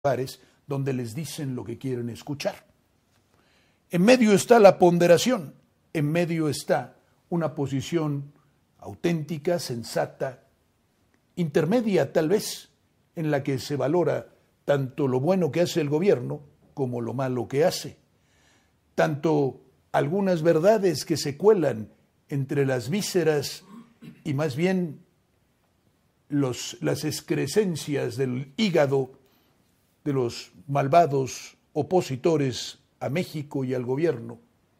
lugares donde les dicen lo que quieren escuchar. En medio está la ponderación, en medio está una posición auténtica, sensata, intermedia tal vez, en la que se valora tanto lo bueno que hace el gobierno como lo malo que hace, tanto algunas verdades que se cuelan entre las vísceras y más bien las excrescencias del hígado de los malvados opositores a México y al gobierno,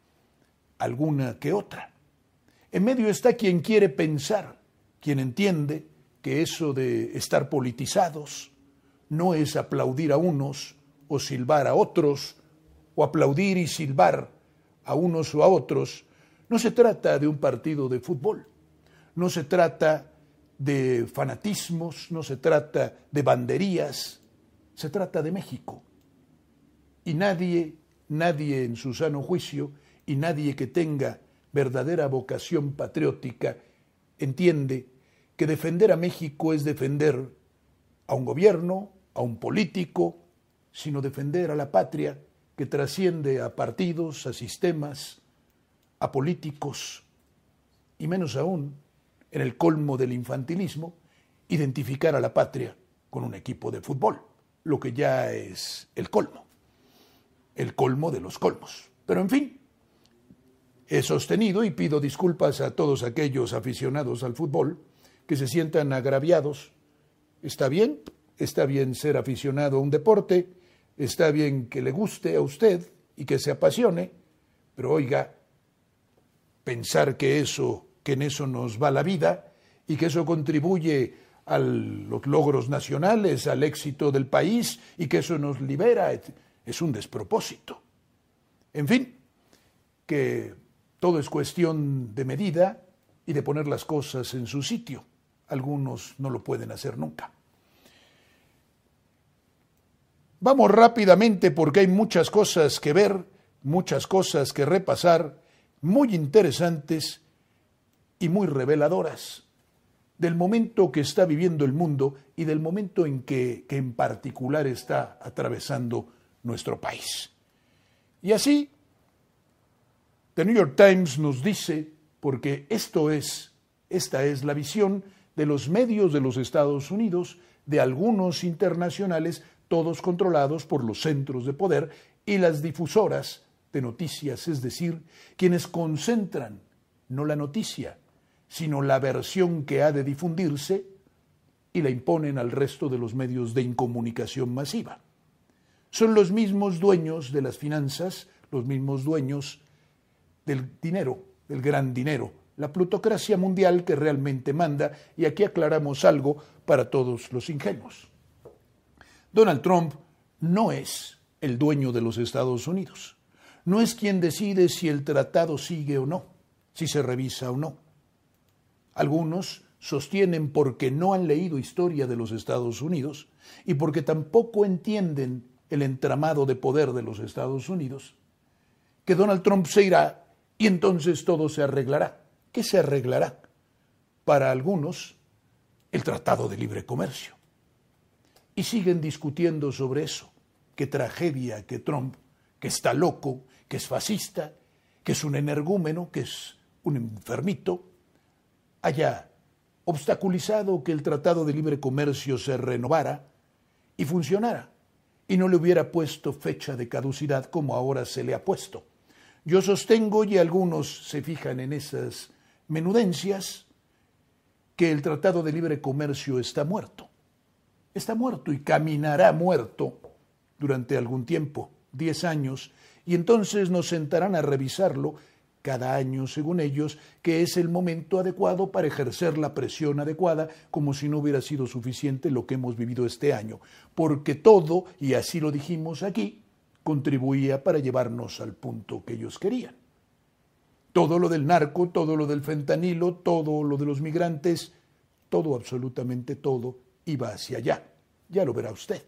alguna que otra. En medio está quien quiere pensar, quien entiende que eso de estar politizados no es aplaudir a unos o silbar a otros, o aplaudir y silbar a unos o a otros. No se trata de un partido de fútbol, no se trata de fanatismos, no se trata de banderías, se trata de México. Y nadie en su sano juicio y nadie que tenga verdadera vocación patriótica entiende que defender a México es defender a un gobierno, a un político, sino defender a la patria que trasciende a partidos, a sistemas, a políticos, y menos aún, en el colmo del infantilismo, identificar a la patria con un equipo de fútbol, lo que ya es el colmo de los colmos. Pero en fin, he sostenido y pido disculpas a todos aquellos aficionados al fútbol que se sientan agraviados. Está bien ser aficionado a un deporte, está bien que le guste a usted y que se apasione, pero oiga, pensar que en eso nos va la vida y que eso contribuye a los logros nacionales, al éxito del país y que eso nos libera, es un despropósito. En fin, que todo es cuestión de medida y de poner las cosas en su sitio. Algunos no lo pueden hacer nunca. Vamos rápidamente porque hay muchas cosas que ver, muchas cosas que repasar, muy interesantes y muy reveladoras del momento que está viviendo el mundo y del momento en que en particular está atravesando nuestro país. Y así, The New York Times nos dice, porque esta es la visión de los medios de los Estados Unidos, de algunos internacionales, todos controlados por los centros de poder y las difusoras de noticias, es decir, quienes concentran no la noticia, sino la versión que ha de difundirse y la imponen al resto de los medios de incomunicación masiva. Son los mismos dueños de las finanzas, los mismos dueños del dinero, del gran dinero, la plutocracia mundial que realmente manda, y aquí aclaramos algo para todos los ingenuos. Donald Trump no es el dueño de los Estados Unidos. No es quien decide si el tratado sigue o no, si se revisa o no. Algunos sostienen, porque no han leído historia de los Estados Unidos y porque tampoco entienden el entramado de poder de los Estados Unidos, que Donald Trump se irá y entonces todo se arreglará. ¿Qué se arreglará? Para algunos, el Tratado de Libre Comercio. Y siguen discutiendo sobre eso. Qué tragedia que Trump, que está loco, que es fascista, que es un energúmeno, que es un enfermito, haya obstaculizado que el Tratado de Libre Comercio se renovara y funcionara, y no le hubiera puesto fecha de caducidad como ahora se le ha puesto. Yo sostengo, y algunos se fijan en esas menudencias, que el Tratado de Libre Comercio está muerto. Está muerto y caminará muerto durante algún tiempo, 10 años, y entonces nos sentarán a revisarlo cada año, según ellos, que es el momento adecuado para ejercer la presión adecuada, como si no hubiera sido suficiente lo que hemos vivido este año, porque todo, y así lo dijimos aquí, contribuía para llevarnos al punto que ellos querían. Todo lo del narco, todo lo del fentanilo, todo lo de los migrantes, todo, absolutamente todo, iba hacia allá. Ya lo verá usted.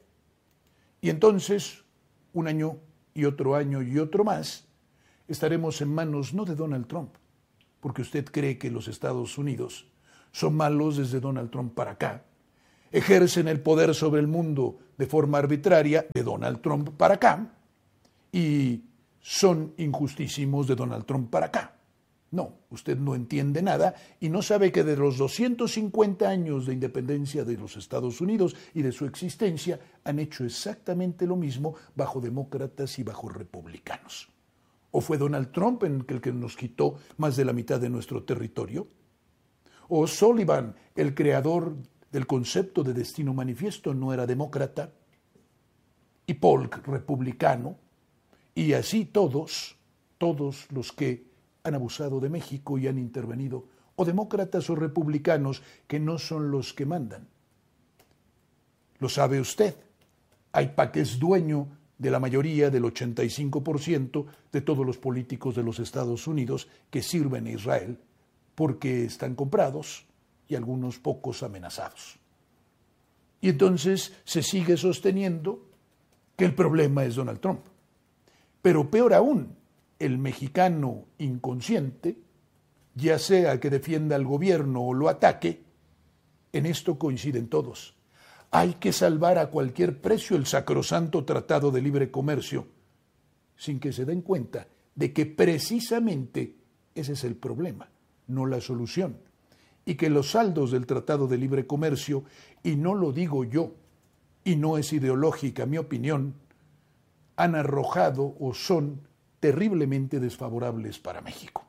Y entonces, un año y otro más, estaremos en manos no de Donald Trump, porque usted cree que los Estados Unidos son malos desde Donald Trump para acá. ejercen el poder sobre el mundo de forma arbitraria de Donald Trump para acá y son injustísimos de Donald Trump para acá. No, usted no entiende nada y no sabe que de los 250 años de independencia de los Estados Unidos y de su existencia han hecho exactamente lo mismo bajo demócratas y bajo republicanos. ¿O fue Donald Trump el que nos quitó más de la mitad de nuestro territorio? ¿O Sullivan, el creador del concepto de destino manifiesto, no era demócrata? ¿Y Polk, republicano? Y así todos los que han abusado de México y han intervenido, o demócratas o republicanos que no son los que mandan. Lo sabe usted. AIPAC es dueño de la mayoría, del 85% de todos los políticos de los Estados Unidos que sirven a Israel porque están comprados y algunos pocos amenazados. Y entonces se sigue sosteniendo que el problema es Donald Trump. Pero peor aún, el mexicano inconsciente, ya sea que defienda al gobierno o lo ataque, en esto coinciden todos. Hay que salvar a cualquier precio el sacrosanto Tratado de Libre Comercio, sin que se den cuenta de que precisamente ese es el problema, no la solución. Y que los saldos del Tratado de Libre Comercio, y no lo digo yo, y no es ideológica mi opinión, han arrojado o son terriblemente desfavorables para México.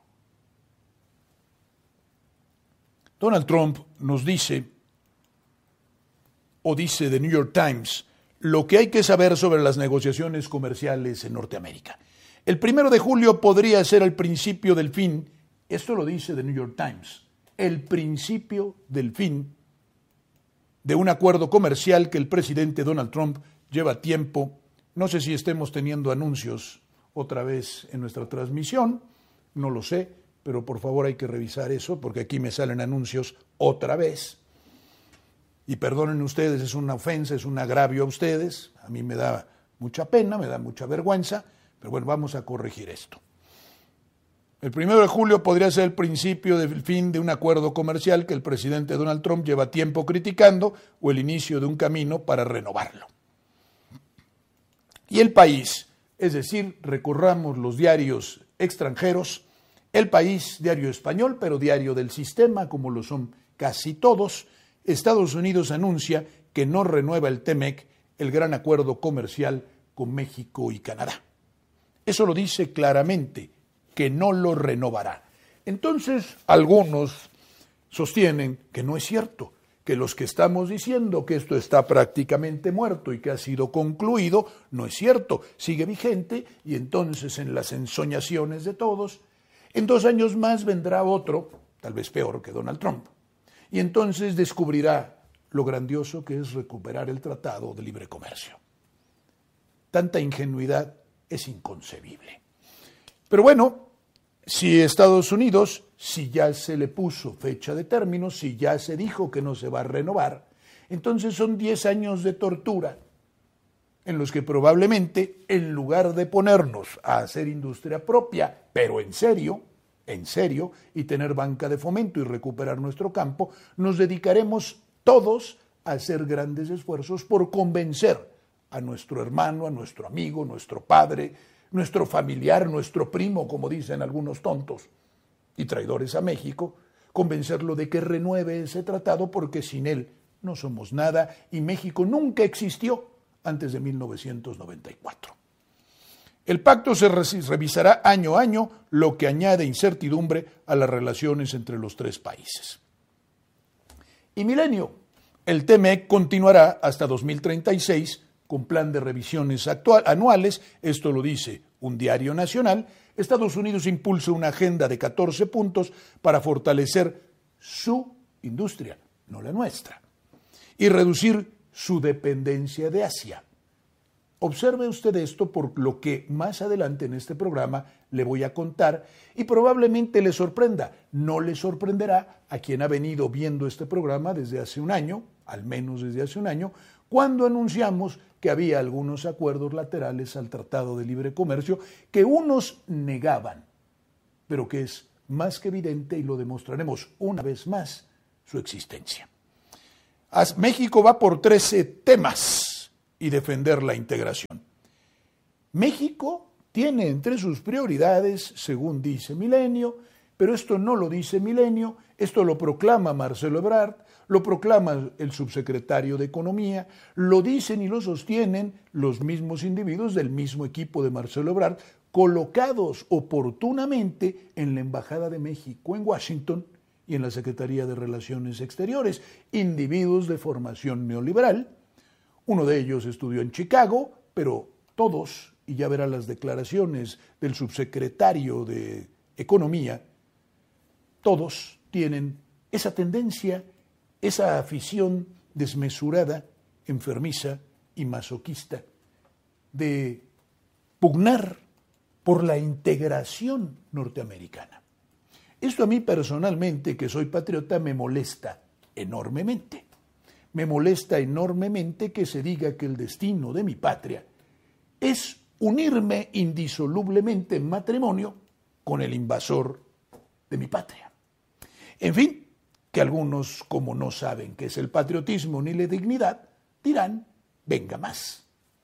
Donald Trump nos dice, o dice The New York Times, lo que hay que saber sobre las negociaciones comerciales en Norteamérica. El 1 de julio podría ser el principio del fin, esto lo dice The New York Times, el principio del fin de un acuerdo comercial que el presidente Donald Trump lleva tiempo. No sé si estemos teniendo anuncios otra vez en nuestra transmisión, no lo sé, pero por favor hay que revisar eso porque aquí me salen anuncios otra vez. Y perdonen ustedes, es una ofensa, es un agravio a ustedes, a mí me da mucha pena, me da mucha vergüenza, pero bueno, vamos a corregir esto. El 1 de julio podría ser el principio del fin de un acuerdo comercial que el presidente Donald Trump lleva tiempo criticando o el inicio de un camino para renovarlo. Y El País, es decir, recorramos los diarios extranjeros, El País, diario español, pero diario del sistema, como lo son casi todos, Estados Unidos anuncia que no renueva el TEMEC, el gran acuerdo comercial con México y Canadá. Eso lo dice claramente, que no lo renovará. Entonces, algunos sostienen que no es cierto, que los que estamos diciendo que esto está prácticamente muerto y que ha sido concluido, no es cierto, sigue vigente y entonces en las ensoñaciones de todos, en 2 años más vendrá otro, tal vez peor que Donald Trump, y entonces descubrirá lo grandioso que es recuperar el Tratado de Libre Comercio. Tanta ingenuidad es inconcebible. Pero bueno, si Estados Unidos, si ya se le puso fecha de término, si ya se dijo que no se va a renovar, entonces son 10 años de tortura en los que probablemente, en lugar de ponernos a hacer industria propia, pero en serio, y tener banca de fomento y recuperar nuestro campo, nos dedicaremos todos a hacer grandes esfuerzos por convencer a nuestro hermano, a nuestro amigo, nuestro padre, nuestro familiar, nuestro primo, como dicen algunos tontos y traidores a México, convencerlo de que renueve ese tratado porque sin él no somos nada y México nunca existió antes de 1994. El pacto se revisará año a año, lo que añade incertidumbre a las relaciones entre los 3 países. Y milenio, el TEMEC continuará hasta 2036 con plan de revisiones anuales, esto lo dice un diario nacional. Estados Unidos impulsa una agenda de 14 puntos para fortalecer su industria, no la nuestra, y reducir su dependencia de Asia. Observe usted esto por lo que más adelante en este programa le voy a contar y probablemente le sorprenda. No le sorprenderá a quien ha venido viendo este programa desde hace un año, al menos desde hace un año, cuando anunciamos que había algunos acuerdos laterales al Tratado de Libre Comercio que unos negaban, pero que es más que evidente y lo demostraremos una vez más su existencia. México va por 13 temas y defender la integración. México tiene entre sus prioridades, según dice Milenio, pero esto no lo dice Milenio, esto lo proclama Marcelo Ebrard, lo proclama el subsecretario de Economía, lo dicen y lo sostienen los mismos individuos del mismo equipo de Marcelo Ebrard, colocados oportunamente en la Embajada de México en Washington y en la Secretaría de Relaciones Exteriores, individuos de formación neoliberal. Uno de ellos estudió en Chicago, pero todos, y ya verá las declaraciones del subsecretario de Economía, todos tienen esa tendencia, esa afición desmesurada, enfermiza y masoquista de pugnar por la integración norteamericana. Esto a mí personalmente, que soy patriota, me molesta enormemente. Me molesta enormemente que se diga que el destino de mi patria es unirme indisolublemente en matrimonio con el invasor de mi patria. En fin, que algunos, como no saben qué es el patriotismo ni la dignidad, dirán, venga más.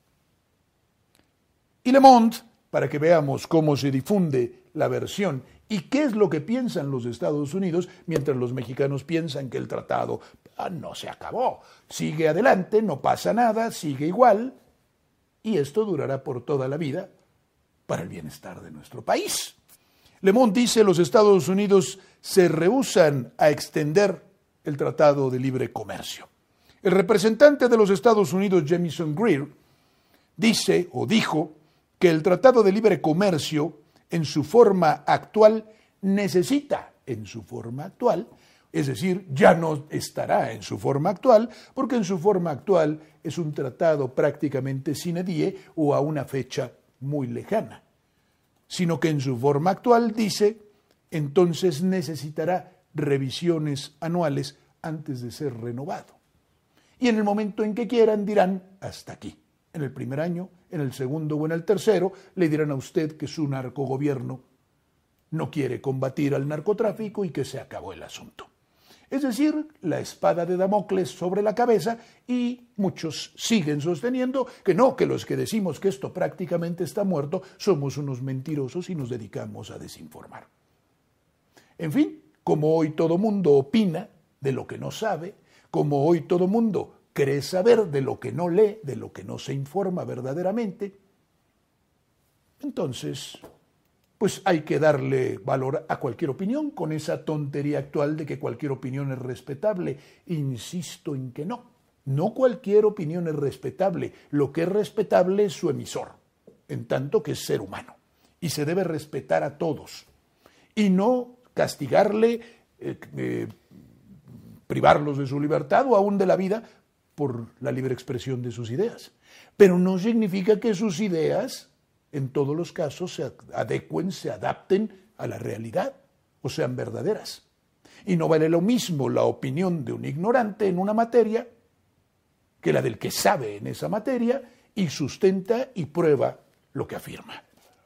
Y Le Monde, para que veamos cómo se difunde la versión y qué es lo que piensan los Estados Unidos, mientras los mexicanos piensan que el tratado no se acabó, sigue adelante, no pasa nada, sigue igual, y esto durará por toda la vida para el bienestar de nuestro país. Le Monde dice, los Estados Unidos se rehúsan a extender el Tratado de Libre Comercio. El representante de los Estados Unidos, Jamieson Greer, dice o dijo que el Tratado de Libre Comercio en su forma actual necesita, en su forma actual, es decir, ya no estará en su forma actual, porque en su forma actual es un tratado prácticamente sine die o a una fecha muy lejana, sino que en su forma actual, dice, entonces necesitará revisiones anuales antes de ser renovado. Y en el momento en que quieran dirán, hasta aquí. En el primer año, en el segundo o en el tercero, le dirán a usted que su narcogobierno no quiere combatir al narcotráfico y que se acabó el asunto. Es decir, la espada de Damocles sobre la cabeza, y muchos siguen sosteniendo que no, que los que decimos que esto prácticamente está muerto somos unos mentirosos y nos dedicamos a desinformar. En fin, como hoy todo mundo opina de lo que no sabe, como hoy todo mundo cree saber de lo que no lee, de lo que no se informa verdaderamente, entonces pues hay que darle valor a cualquier opinión con esa tontería actual de que cualquier opinión es respetable. Insisto en que no. No cualquier opinión es respetable. Lo que es respetable es su emisor, en tanto que es ser humano. Y se debe respetar a todos. Y no castigarle, privarlos de su libertad o aún de la vida por la libre expresión de sus ideas. Pero no significa que sus ideas en todos los casos se adecuen, se adapten a la realidad o sean verdaderas. Y no vale lo mismo la opinión de un ignorante en una materia que la del que sabe en esa materia y sustenta y prueba lo que afirma.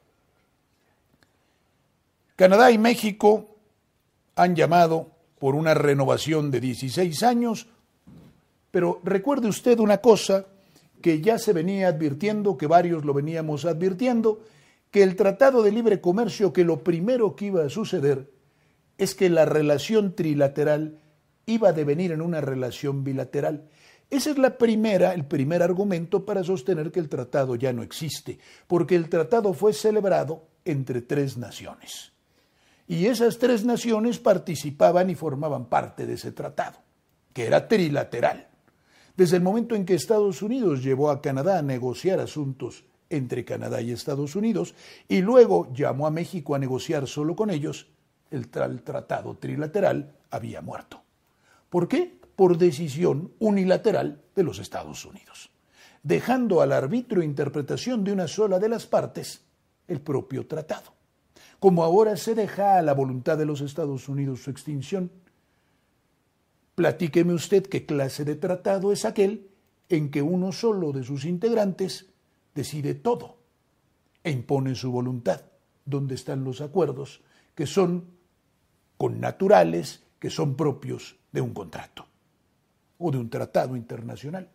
Canadá y México han llamado por una renovación de 16 años, pero recuerde usted una cosa que ya se venía advirtiendo, que varios lo veníamos advirtiendo, que el Tratado de Libre Comercio, que lo primero que iba a suceder es que la relación trilateral iba a devenir en una relación bilateral. Ese es el primer argumento para sostener que el tratado ya no existe, porque el tratado fue celebrado entre 3 naciones. Y esas 3 naciones participaban y formaban parte de ese tratado, que era trilateral. Desde el momento en que Estados Unidos llevó a Canadá a negociar asuntos entre Canadá y Estados Unidos y luego llamó a México a negociar solo con ellos, el tratado trilateral había muerto. ¿Por qué? Por decisión unilateral de los Estados Unidos, dejando al arbitrio e interpretación de una sola de las partes el propio tratado. Como ahora se deja a la voluntad de los Estados Unidos su extinción, platíqueme usted qué clase de tratado es aquel en que uno solo de sus integrantes decide todo e impone su voluntad, donde están los acuerdos que son connaturales, que son propios de un contrato. o de un tratado internacional.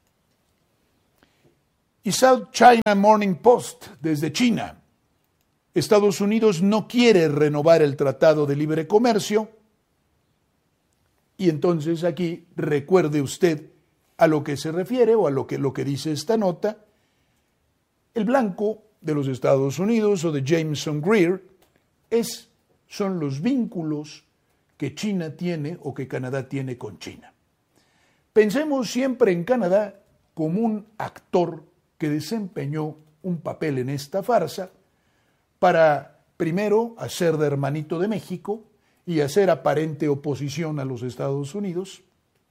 Y South China Morning Post, desde China. Estados Unidos no quiere renovar el Tratado de Libre Comercio. Y entonces aquí recuerde usted a lo que se refiere o a lo que dice esta nota. El blanco de los Estados Unidos o de Jameson Greer son los vínculos que China tiene o que Canadá tiene con China. Pensemos siempre en Canadá como un actor que desempeñó un papel en esta farsa para, primero, hacer de hermanito de México y hacer aparente oposición a los Estados Unidos.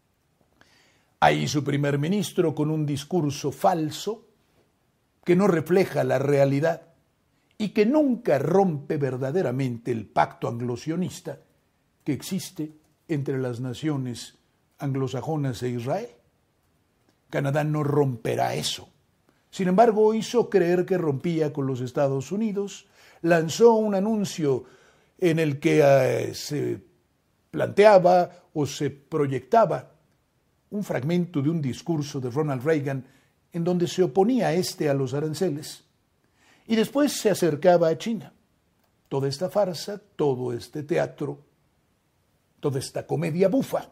Ahí su primer ministro con un discurso falso que no refleja la realidad y que nunca rompe verdaderamente el pacto anglo-sionista que existe entre las naciones anglosajonas e Israel. Canadá no romperá eso. Sin embargo, hizo creer que rompía con los Estados Unidos, lanzó un anuncio en el que se planteaba o se proyectaba un fragmento de un discurso de Ronald Reagan en donde se oponía a los aranceles y después se acercaba a China. Toda esta farsa, todo este teatro, toda esta comedia bufa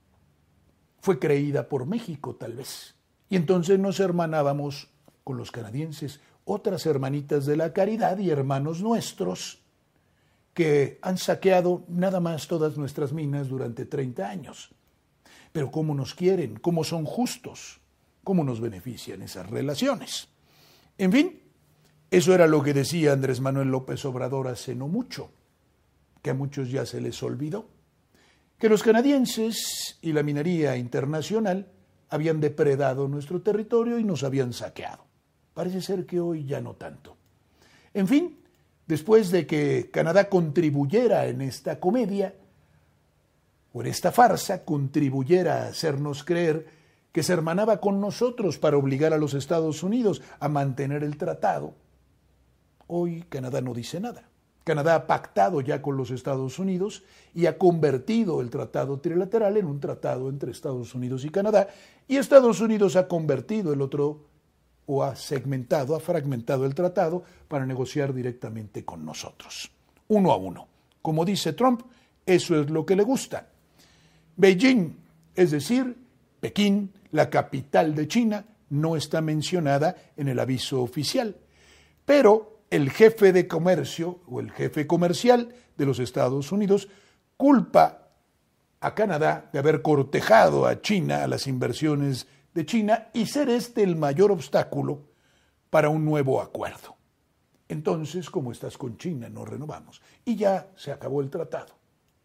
fue creída por México tal vez. Y entonces nos hermanábamos con los canadienses, otras hermanitas de la caridad y hermanos nuestros que han saqueado nada más todas nuestras minas durante 30 años. Pero cómo nos quieren, cómo son justos, cómo nos benefician esas relaciones. En fin, eso era lo que decía Andrés Manuel López Obrador hace no mucho, que a muchos ya se les olvidó, que los canadienses y la minería internacional habían depredado nuestro territorio y nos habían saqueado. Parece ser que hoy ya no tanto. En fin, después de que Canadá contribuyera en esta comedia, o en esta farsa, contribuyera a hacernos creer que se hermanaba con nosotros para obligar a los Estados Unidos a mantener el tratado, hoy Canadá no dice nada. Canadá ha pactado ya con los Estados Unidos y ha convertido el tratado trilateral en un tratado entre Estados Unidos y Canadá, y Estados Unidos ha convertido el otro o ha fragmentado el tratado para negociar directamente con nosotros, 1 a 1. Como dice Trump, eso es lo que le gusta. Beijing, es decir, Pekín, la capital de China, no está mencionada en el aviso oficial, pero el jefe de comercio o el jefe comercial de los Estados Unidos culpa a Canadá de haber cortejado a China, a las inversiones de China, y ser este el mayor obstáculo para un nuevo acuerdo. Entonces, como estás con China, no renovamos. Y ya se acabó el tratado.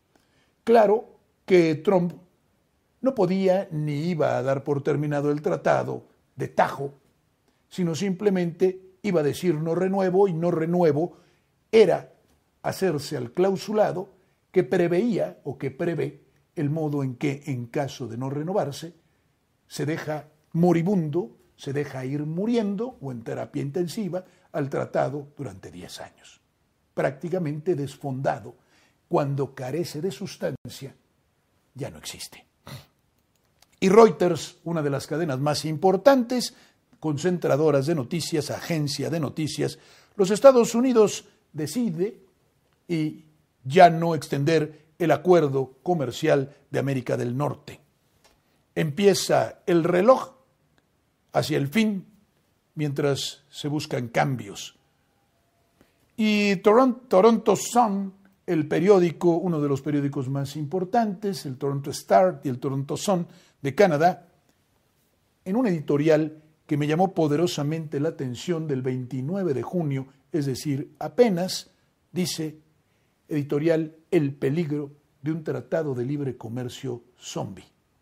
Claro que Trump no podía ni iba a dar por terminado el tratado de tajo, sino simplemente iba a decir no renuevo, y no renuevo era hacerse al clausulado que preveía o que prevé el modo en que, en caso de no renovarse, se deja moribundo, se deja ir muriendo o en terapia intensiva al tratado durante 10 años. Prácticamente desfondado, cuando carece de sustancia, ya no existe. Y Reuters, una de las cadenas más importantes, concentradoras de noticias, agencia de noticias, los Estados Unidos decide y ya no extender el acuerdo comercial de América del Norte. Empieza el reloj hacia el fin mientras se buscan cambios. Y Toronto Sun, el periódico, uno de los periódicos más importantes, el Toronto Star y el Toronto Sun de Canadá, en un editorial que me llamó poderosamente la atención del 29 de junio, es decir, apenas, dice, editorial, el peligro de un tratado de libre comercio zombie.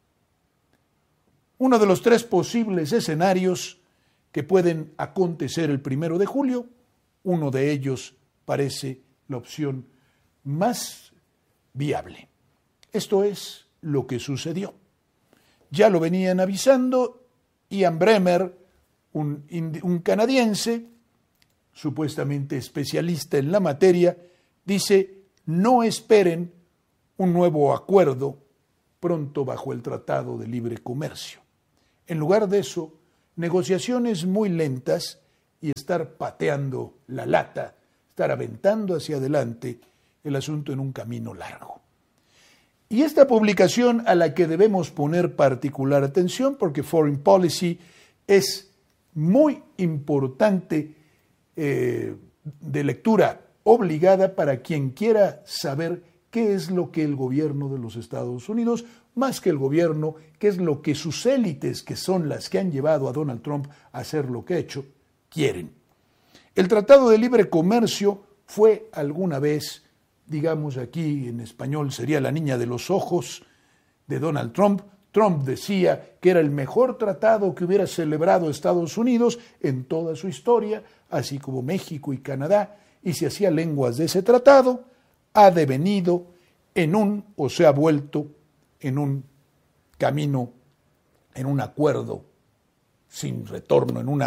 Uno de los 3 posibles escenarios que pueden acontecer el 1 de julio, uno de ellos parece la opción más viable. Esto es lo que sucedió. Ya lo venían avisando. Ian Bremmer, un canadiense, supuestamente especialista en la materia, dice: no esperen un nuevo acuerdo pronto bajo el Tratado de Libre Comercio. En lugar de eso, negociaciones muy lentas y estar pateando la lata, estar aventando hacia adelante el asunto en un camino largo. Y esta publicación a la que debemos poner particular atención, porque Foreign Policy es muy importante, de lectura obligada para quien quiera saber qué es lo que el gobierno de los Estados Unidos, más que el gobierno, qué es lo que sus élites, que son las que han llevado a Donald Trump a hacer lo que ha hecho, quieren. El Tratado de Libre Comercio fue alguna vez, digamos aquí en español sería la niña de los ojos de Donald Trump. Trump decía que era el mejor tratado que hubiera celebrado Estados Unidos en toda su historia, así como México y Canadá, y se hacía lenguas de ese tratado, ha devenido o se ha vuelto en un camino, en un acuerdo sin retorno, en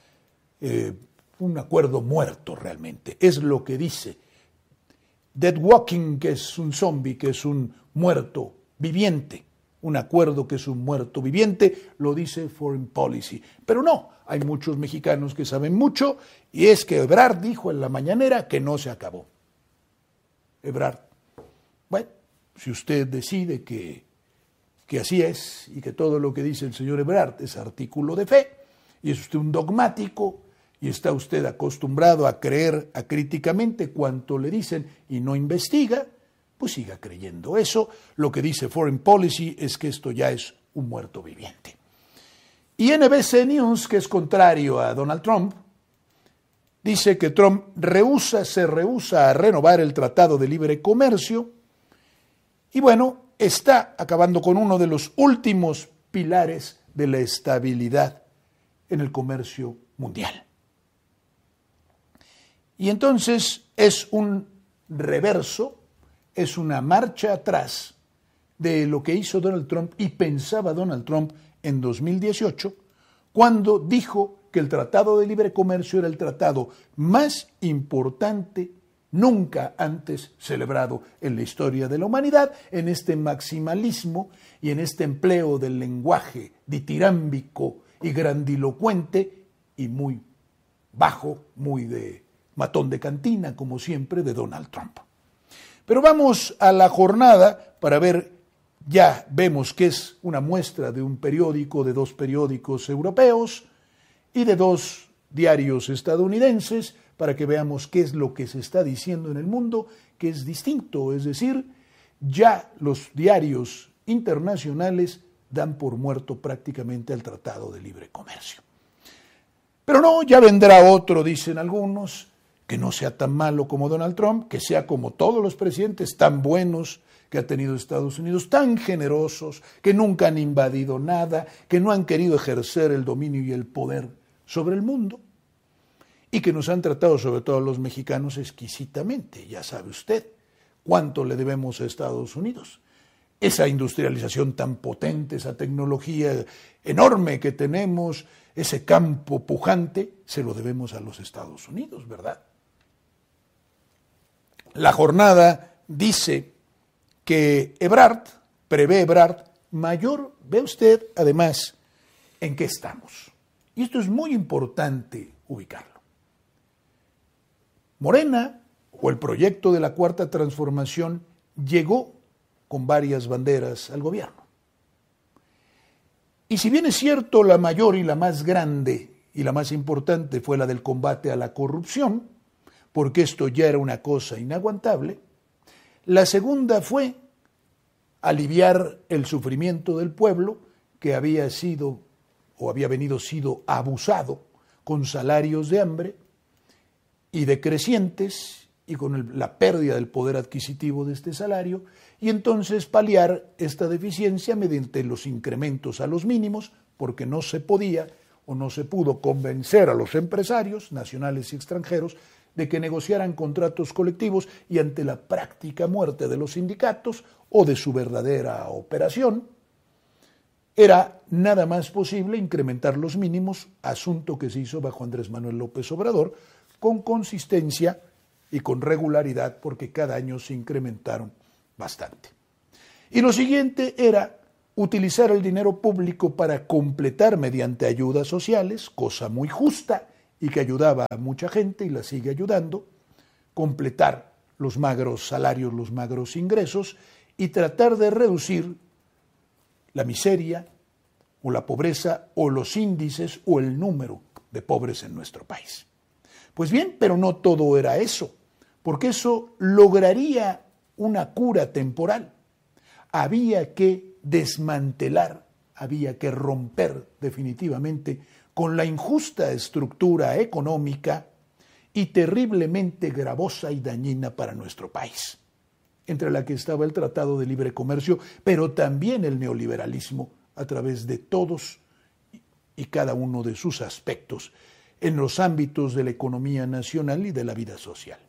un acuerdo muerto realmente. Es lo que dice Dead Walking, que es un zombie, que es un muerto viviente. Un acuerdo que es un muerto viviente, lo dice Foreign Policy. Pero no, hay muchos mexicanos que saben mucho, y es que Ebrard dijo en la mañanera que no se acabó. Ebrard. Bueno, si usted decide que así es, y que todo lo que dice el señor Ebrard es artículo de fe, y es usted un dogmático, y está usted acostumbrado a creer acríticamente cuanto le dicen y no investiga, pues siga creyendo eso. Lo que dice Foreign Policy es que esto ya es un muerto viviente. Y NBC News, que es contrario a Donald Trump, dice que Trump se rehúsa a renovar el Tratado de Libre Comercio y bueno, está acabando con uno de los últimos pilares de la estabilidad en el comercio mundial. Y entonces es un reverso, es una marcha atrás de lo que hizo Donald Trump y pensaba Donald Trump en 2018, cuando dijo que el Tratado de Libre Comercio era el tratado más importante nunca antes celebrado en la historia de la humanidad, en este maximalismo y en este empleo del lenguaje ditirámbico y grandilocuente y muy bajo, muy de matón de cantina, como siempre, de Donald Trump. Pero vamos a la jornada para ver, ya vemos que es una muestra de un periódico, de dos periódicos europeos y de dos diarios estadounidenses, para que veamos qué es lo que se está diciendo en el mundo, que es distinto, es decir, ya los diarios internacionales dan por muerto prácticamente el Tratado de Libre Comercio. Pero no, ya vendrá otro, dicen algunos, que no sea tan malo como Donald Trump, que sea como todos los presidentes tan buenos que ha tenido Estados Unidos, tan generosos, que nunca han invadido nada, que no han querido ejercer el dominio y el poder sobre el mundo, y que nos han tratado, sobre todo a los mexicanos, exquisitamente. Ya sabe usted cuánto le debemos a Estados Unidos. Esa industrialización tan potente, esa tecnología enorme que tenemos, ese campo pujante, se lo debemos a los Estados Unidos, ¿verdad? La jornada dice que prevé Ebrard, mayor, ve usted además en qué estamos. Y esto es muy importante ubicarlo. Morena, o el proyecto de la Cuarta Transformación, llegó con varias banderas al gobierno. Y si bien es cierto, la mayor y la más grande y la más importante fue la del combate a la corrupción, porque esto ya era una cosa inaguantable, la segunda fue aliviar el sufrimiento del pueblo que había sido o había venido sido abusado con salarios de hambre y decrecientes y con la pérdida del poder adquisitivo de este salario, y entonces paliar esta deficiencia mediante los incrementos a los mínimos, porque no se podía o no se pudo convencer a los empresarios nacionales y extranjeros de que negociaran contratos colectivos, y ante la práctica muerte de los sindicatos o de su verdadera operación, era nada más posible incrementar los mínimos, asunto que se hizo bajo Andrés Manuel López Obrador, con consistencia y con regularidad, porque cada año se incrementaron bastante. Y lo siguiente era utilizar el dinero público para completar mediante ayudas sociales, cosa muy justa y que ayudaba a mucha gente y la sigue ayudando, completar los magros salarios, los magros ingresos y tratar de reducir la miseria o la pobreza o los índices o el número de pobres en nuestro país. Pues bien, pero no todo era eso, porque eso lograría una cura temporal. Había que desmantelar, había que romper definitivamente con la injusta estructura económica y terriblemente gravosa y dañina para nuestro país, entre la que estaba el Tratado de Libre Comercio, pero también el neoliberalismo a través de todos y cada uno de sus aspectos en los ámbitos de la economía nacional y de la vida social.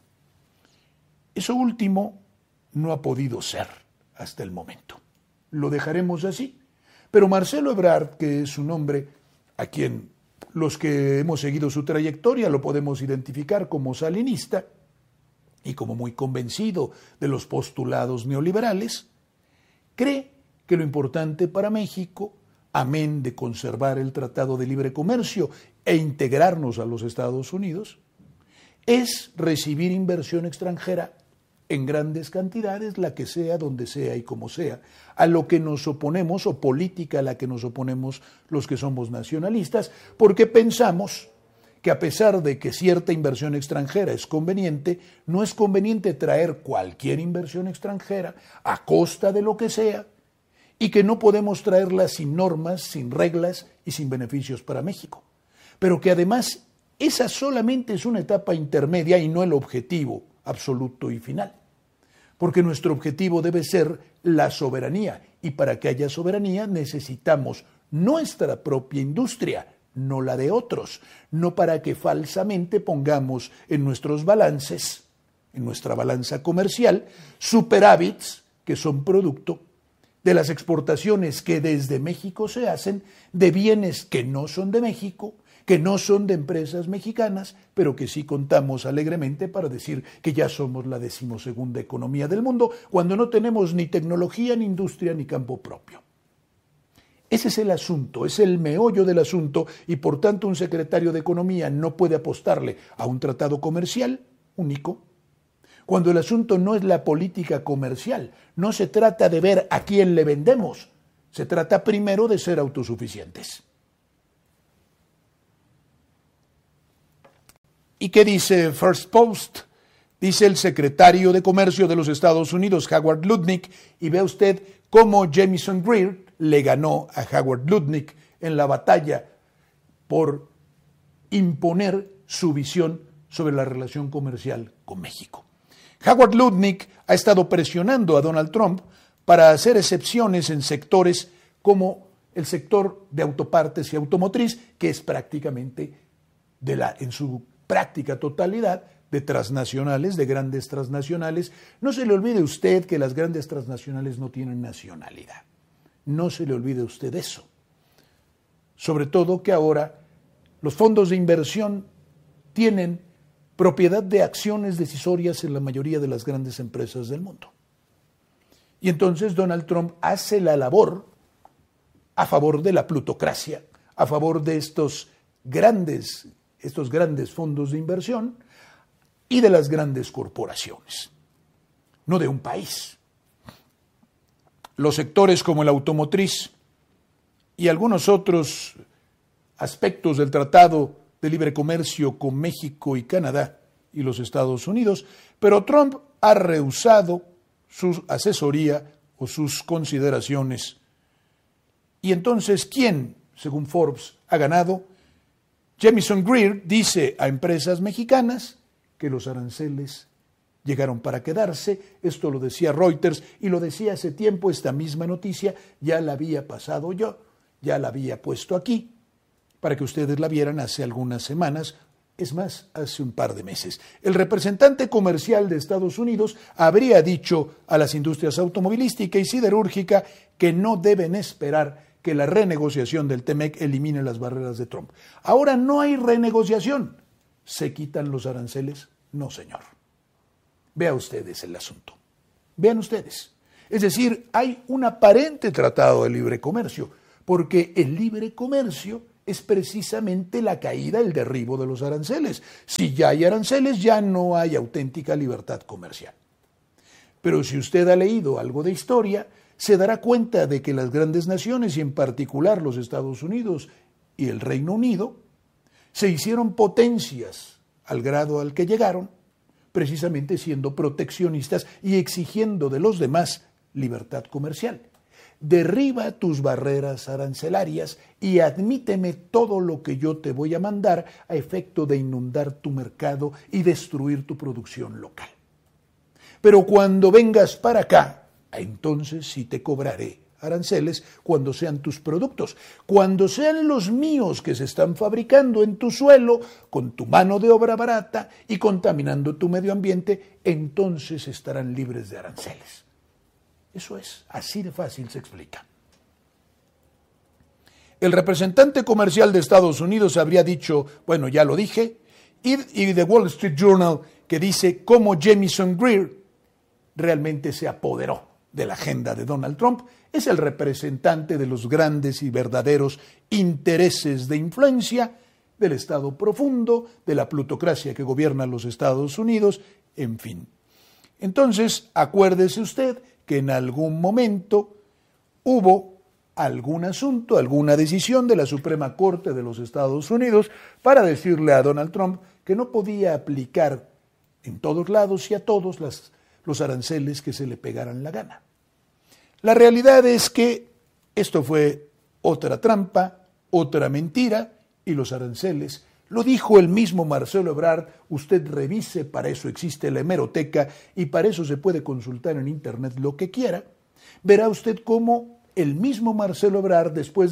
Eso último no ha podido ser hasta el momento. Lo dejaremos así. Pero Marcelo Ebrard, que es un hombre a quien los que hemos seguido su trayectoria lo podemos identificar como salinista y como muy convencido de los postulados neoliberales, cree que lo importante para México, amén de conservar el Tratado de Libre Comercio e integrarnos a los Estados Unidos, es recibir inversión extranjera en grandes cantidades, la que sea, donde sea y como sea, a lo que nos oponemos, o política a la que nos oponemos los que somos nacionalistas, porque pensamos que a pesar de que cierta inversión extranjera es conveniente, no es conveniente traer cualquier inversión extranjera a costa de lo que sea, y que no podemos traerla sin normas, sin reglas y sin beneficios para México. Pero que además esa solamente es una etapa intermedia y no el objetivo absoluto y final. Porque nuestro objetivo debe ser la soberanía, y para que haya soberanía necesitamos nuestra propia industria, no la de otros, no para que falsamente pongamos en nuestros balances, en nuestra balanza comercial, superávits que son producto de las exportaciones que desde México se hacen de bienes que no son de México, que no son de empresas mexicanas, pero que sí contamos alegremente para decir que ya somos la 12ª economía del mundo, cuando no tenemos ni tecnología, ni industria, ni campo propio. Ese es el asunto, es el meollo del asunto, y por tanto un secretario de Economía no puede apostarle a un tratado comercial único, cuando el asunto no es la política comercial, no se trata de ver a quién le vendemos, se trata primero de ser autosuficientes. ¿Y qué dice First Post? Dice el secretario de Comercio de los Estados Unidos, Howard Lutnick, y ve usted cómo Jamieson Greer le ganó a Howard Lutnick en la batalla por imponer su visión sobre la relación comercial con México. Howard Lutnick ha estado presionando a Donald Trump para hacer excepciones en sectores como el sector de autopartes y automotriz, que es prácticamente en su práctica totalidad de transnacionales, de grandes transnacionales. No se le olvide usted que las grandes transnacionales no tienen nacionalidad. No se le olvide usted eso. Sobre todo que ahora los fondos de inversión tienen propiedad de acciones decisorias en la mayoría de las grandes empresas del mundo. Y entonces Donald Trump hace la labor a favor de la plutocracia, a favor de estos grandes fondos de inversión y de las grandes corporaciones, no de un país. Los sectores como el automotriz y algunos otros aspectos del Tratado de Libre Comercio con México y Canadá y los Estados Unidos, pero Trump ha rehusado su asesoría o sus consideraciones. Y entonces, ¿quién, según Forbes, ha ganado? Jamieson Greer dice a empresas mexicanas que los aranceles llegaron para quedarse. Esto lo decía Reuters y lo decía hace tiempo. Esta misma noticia ya la había pasado yo, ya la había puesto aquí para que ustedes la vieran hace algunas semanas, es más, hace un par de meses. El representante comercial de Estados Unidos habría dicho a las industrias automovilística y siderúrgica que no deben esperar que la renegociación del TEMEC elimine las barreras de Trump. Ahora no hay renegociación. ¿Se quitan los aranceles? No, señor. Vean ustedes el asunto. Vean ustedes. Es decir, hay un aparente tratado de libre comercio, porque el libre comercio es precisamente la caída, el derribo de los aranceles. Si ya hay aranceles, ya no hay auténtica libertad comercial. Pero si usted ha leído algo de historia, se dará cuenta de que las grandes naciones, y en particular los Estados Unidos y el Reino Unido, se hicieron potencias al grado al que llegaron, precisamente siendo proteccionistas y exigiendo de los demás libertad comercial. Derriba tus barreras arancelarias y admíteme todo lo que yo te voy a mandar a efecto de inundar tu mercado y destruir tu producción local. Pero cuando vengas para acá, entonces sí te cobraré aranceles cuando sean tus productos, cuando sean los míos que se están fabricando en tu suelo, con tu mano de obra barata y contaminando tu medio ambiente, entonces estarán libres de aranceles. Eso es, así de fácil se explica. El representante comercial de Estados Unidos habría dicho, bueno, ya lo dije, y The Wall Street Journal que dice cómo Jamieson Greer realmente se apoderó de la agenda de Donald Trump, es el representante de los grandes y verdaderos intereses de influencia del Estado profundo, de la plutocracia que gobierna los Estados Unidos, en fin. Entonces, acuérdese usted que en algún momento hubo algún asunto, alguna decisión de la Suprema Corte de los Estados Unidos para decirle a Donald Trump que no podía aplicar en todos lados y a todos los aranceles que se le pegaran la gana. La realidad es que esto fue otra trampa, otra mentira, y los aranceles, lo dijo el mismo Marcelo Ebrard, usted revise, para eso existe la hemeroteca y para eso se puede consultar en internet lo que quiera, verá usted cómo el mismo Marcelo Ebrard, después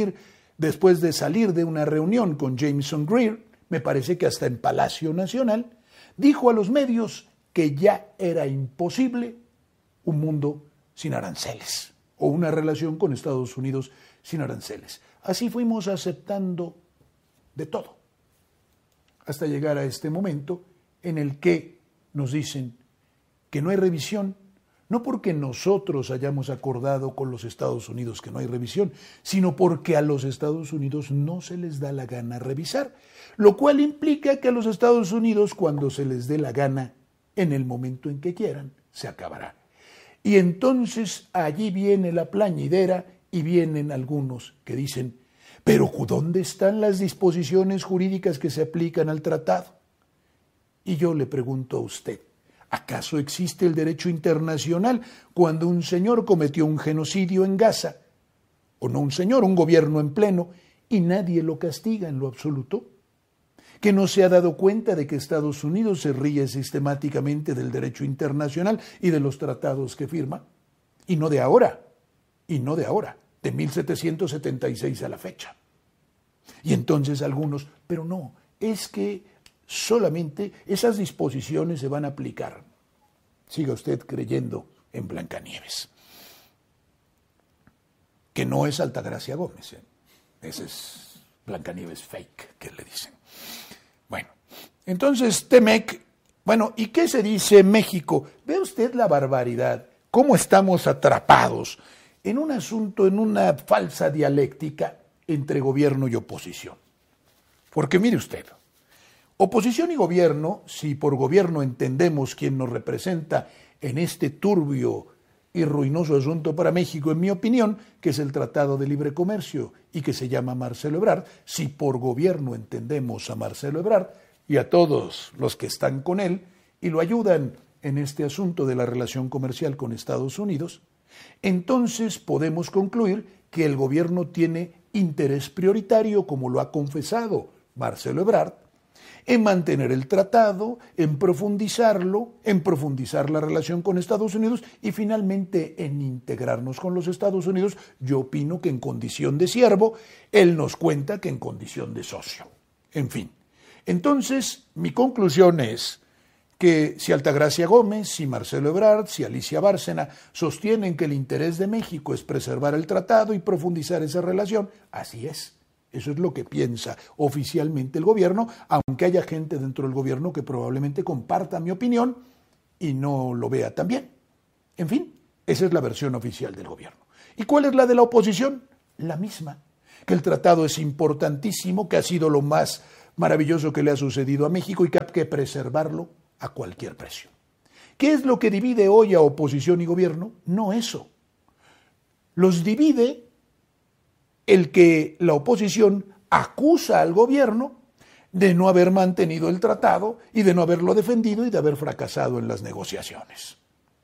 de salir de una reunión con Jamieson Greer, me parece que hasta en Palacio Nacional, dijo a los medios que ya era imposible un mundo sin aranceles, o una relación con Estados Unidos sin aranceles. Así fuimos aceptando de todo, hasta llegar a este momento en el que nos dicen que no hay revisión, no porque nosotros hayamos acordado con los Estados Unidos que no hay revisión, sino porque a los Estados Unidos no se les da la gana revisar, lo cual implica que a los Estados Unidos, cuando se les dé la gana, en el momento en que quieran, se acabará. Y entonces allí viene la plañidera y vienen algunos que dicen, pero ¿dónde están las disposiciones jurídicas que se aplican al tratado? Y yo le pregunto a usted, ¿acaso existe el derecho internacional cuando un señor cometió un genocidio en Gaza? O no un señor, un gobierno en pleno, y nadie lo castiga en lo absoluto. ¿Que no se ha dado cuenta de que Estados Unidos se ríe sistemáticamente del derecho internacional y de los tratados que firma? Y no de ahora, de 1776 a la fecha. Y entonces algunos, pero no, es que solamente esas disposiciones se van a aplicar. Siga usted creyendo en Blancanieves, que no es Altagracia Gómez, ese es Blancanieves fake, que le dicen. Bueno, entonces TEMEC, bueno, ¿y qué se dice en México? ¿Ve usted la barbaridad? ¿Cómo estamos atrapados en un asunto, en una falsa dialéctica entre gobierno y oposición? Porque mire usted, oposición y gobierno, si por gobierno entendemos quien nos representa en este turbio y ruinoso asunto para México, en mi opinión, que es el Tratado de Libre Comercio y que se llama Marcelo Ebrard, si por gobierno entendemos a Marcelo Ebrard y a todos los que están con él y lo ayudan en este asunto de la relación comercial con Estados Unidos, entonces podemos concluir que el gobierno tiene interés prioritario, como lo ha confesado Marcelo Ebrard, en mantener el tratado, en profundizarlo, en profundizar la relación con Estados Unidos y finalmente en integrarnos con los Estados Unidos. Yo opino que en condición de siervo, él nos cuenta que en condición de socio. En fin, entonces mi conclusión es que si Altagracia Gómez, si Marcelo Ebrard, si Alicia Bárcena sostienen que el interés de México es preservar el tratado y profundizar esa relación, así es. Eso es lo que piensa oficialmente el gobierno, aunque haya gente dentro del gobierno que probablemente comparta mi opinión y no lo vea tan bien. En fin, Esa es la versión oficial del gobierno. ¿Y cuál es la de la oposición? La misma, que el tratado es importantísimo, que ha sido lo más maravilloso que le ha sucedido a México y que hay que preservarlo a cualquier precio. ¿Qué es lo que divide hoy a oposición y gobierno? No eso. Los divide el que la oposición acusa al gobierno de no haber mantenido el tratado y de no haberlo defendido y de haber fracasado en las negociaciones.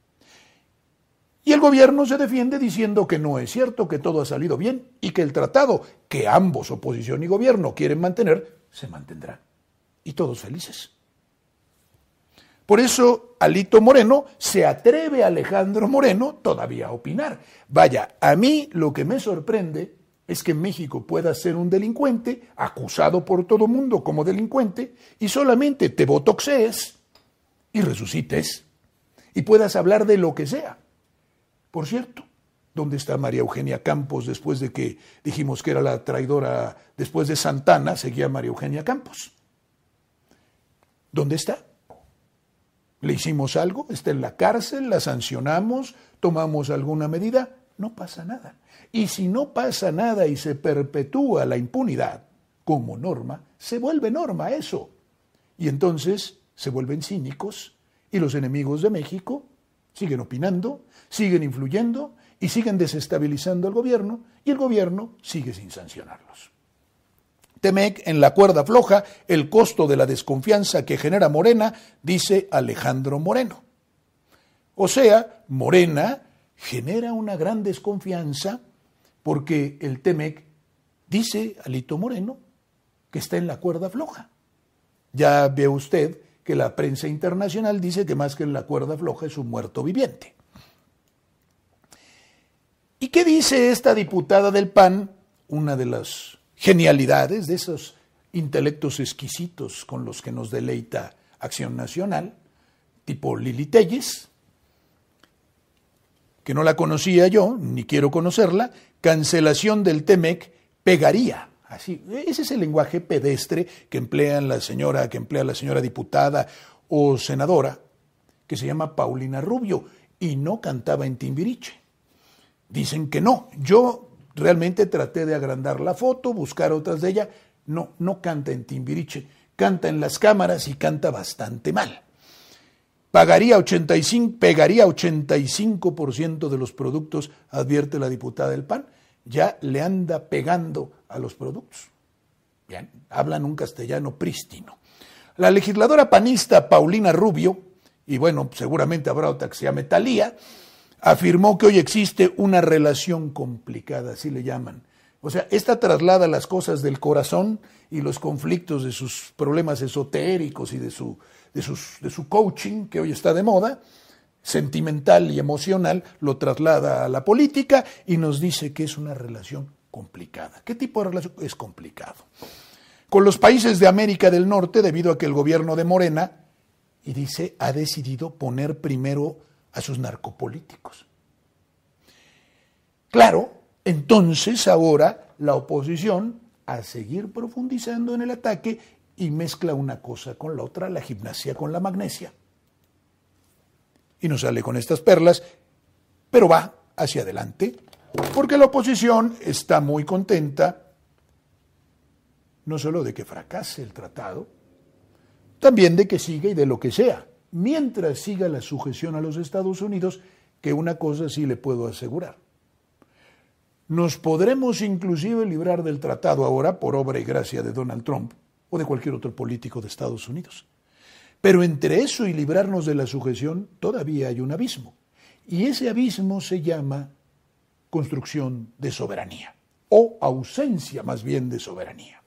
Y el gobierno se defiende diciendo que no es cierto, que todo ha salido bien y que el tratado que ambos, oposición y gobierno, quieren mantener, se mantendrá. Y todos felices. Por eso Alito Moreno se atreve a Alejandro Moreno todavía a opinar. Vaya, a mí lo que me sorprende es que México pueda ser un delincuente, acusado por todo mundo como delincuente, y solamente te botoxees y resucites y puedas hablar de lo que sea. Por cierto, ¿dónde está María Eugenia Campos después de que dijimos que era la traidora después de Santana? Seguía María Eugenia Campos. ¿Dónde está? ¿Le hicimos algo? ¿Está en la cárcel? ¿La sancionamos? ¿Tomamos alguna medida? No pasa nada. Y si no pasa nada y se perpetúa la impunidad como norma, se vuelve norma eso. Y entonces se vuelven cínicos y los enemigos de México siguen opinando, siguen influyendo y siguen desestabilizando al gobierno y el gobierno sigue sin sancionarlos. Temec en la cuerda floja el costo de la desconfianza que genera Morena, dice Alejandro Moreno. O sea, Morena genera una gran desconfianza porque el Temec, dice Alito Moreno, que está en la cuerda floja. Ya ve usted que la prensa internacional dice que más que en la cuerda floja es un muerto viviente. ¿Y qué dice esta diputada del PAN? Una de las genialidades de esos intelectos exquisitos con los que nos deleita Acción Nacional, tipo Lili Telles, que no la conocía yo, ni quiero conocerla. Cancelación del Temec pegaría. Así, ese es el lenguaje pedestre que emplea la señora diputada o senadora, que se llama Paulina Rubio, y no cantaba en Timbiriche. Dicen que no. Yo realmente traté de agrandar la foto, buscar otras de ella. No canta en Timbiriche, canta en las cámaras y canta bastante mal. Pegaría 85% de los productos, advierte la diputada del PAN. Ya le anda pegando a los productos. Bien, hablan un castellano prístino. La legisladora panista Paulina Rubio, y bueno, seguramente habrá otra que se llame Talía, afirmó que hoy existe una relación complicada, así le llaman. O sea, esta traslada las cosas del corazón y los conflictos de sus problemas esotéricos y de su coaching, que hoy está de moda, sentimental y emocional, lo traslada a la política y nos dice que es una relación complicada. ¿Qué tipo de relación? Es complicado. Con los países de América del Norte, debido a que el gobierno de Morena, y dice, ha decidido poner primero a sus narcopolíticos. Claro, entonces ahora la oposición, a seguir profundizando en el ataque, y mezcla una cosa con la otra, la gimnasia con la magnesia. Y nos sale con estas perlas, pero va hacia adelante, porque la oposición está muy contenta, no solo de que fracase el tratado, también de que siga y de lo que sea, mientras siga la sujeción a los Estados Unidos, que una cosa sí le puedo asegurar. Nos podremos inclusive librar del tratado ahora por obra y gracia de Donald Trump o de cualquier otro político de Estados Unidos. Pero entre eso y librarnos de la sujeción todavía hay un abismo. Y ese abismo se llama construcción de soberanía, o ausencia más bien de soberanía.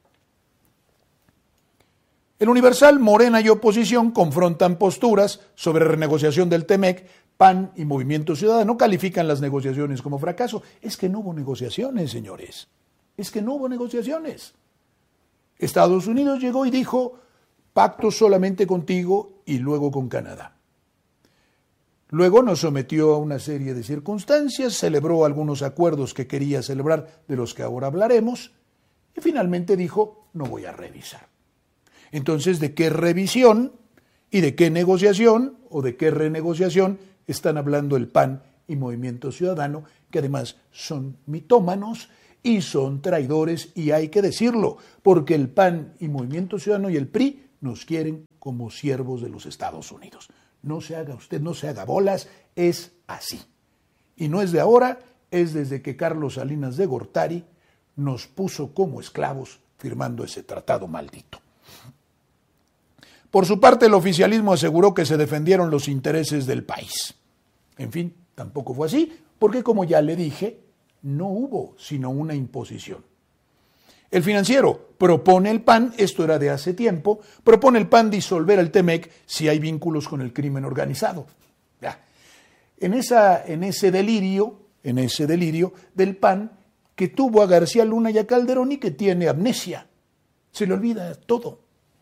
En Universal, Morena y oposición confrontan posturas sobre renegociación del Temec. PAN y Movimiento Ciudadano califican las negociaciones como fracaso. Es que no hubo negociaciones, señores. Es que no hubo negociaciones. Estados Unidos llegó y dijo, pacto solamente contigo y luego con Canadá. Luego nos sometió a una serie de circunstancias, celebró algunos acuerdos que quería celebrar, de los que ahora hablaremos, y finalmente dijo, no voy a revisar. Entonces, ¿de qué revisión y de qué negociación o de qué renegociación están hablando el PAN y Movimiento Ciudadano, que además son mitómanos y son traidores, y hay que decirlo, porque el PAN y Movimiento Ciudadano y el PRI nos quieren como siervos de los Estados Unidos. No se haga usted, no se haga bolas, es así. Y no es de ahora, es desde que Carlos Salinas de Gortari nos puso como esclavos firmando ese tratado maldito. Por su parte, el oficialismo aseguró que se defendieron los intereses del país. En fin, tampoco fue así, porque como ya le dije, no hubo sino una imposición. El Financiero propone el PAN, esto era de hace tiempo, propone el PAN disolver el TEMEC si hay vínculos con el crimen organizado. Ya. En ese delirio del PAN que tuvo a García Luna y a Calderón y que tiene amnesia. Se le olvida todo.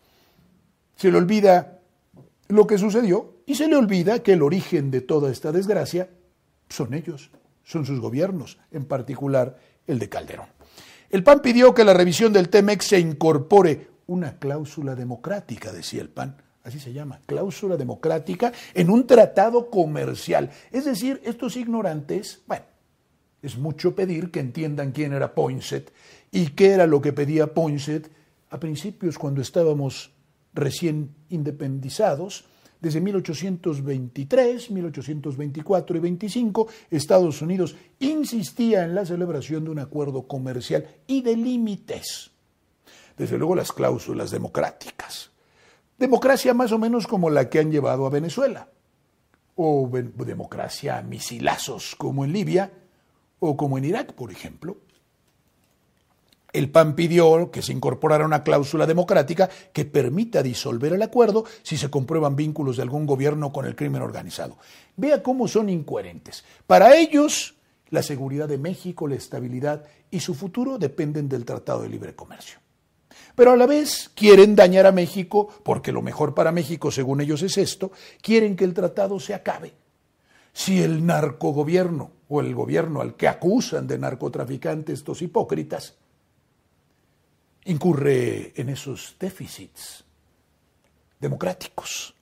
Se le olvida lo que sucedió y se le olvida que el origen de toda esta desgracia son ellos, son sus gobiernos, en particular el de Calderón. El PAN pidió que la revisión del TEMEC se incorpore una cláusula democrática, decía el PAN, así se llama, cláusula democrática, en un tratado comercial. Es decir, estos ignorantes, bueno, es mucho pedir que entiendan quién era Poinsett y qué era lo que pedía Poinsett a principios cuando estábamos recién independizados. Desde 1823, 1824 y 25, Estados Unidos insistía en la celebración de un acuerdo comercial y de límites. Desde luego las cláusulas democráticas. Democracia más o menos como la que han llevado a Venezuela, o democracia a misilazos como en Libia, o como en Irak, por ejemplo. El PAN pidió que se incorporara una cláusula democrática que permita disolver el acuerdo si se comprueban vínculos de algún gobierno con el crimen organizado. Vea cómo son incoherentes. Para ellos, la seguridad de México, la estabilidad y su futuro dependen del Tratado de Libre Comercio. Pero a la vez quieren dañar a México, porque lo mejor para México, según ellos, es esto, quieren que el tratado se acabe. Si el narcogobierno o el gobierno al que acusan de narcotraficante estos hipócritas incurre en esos déficits democráticos.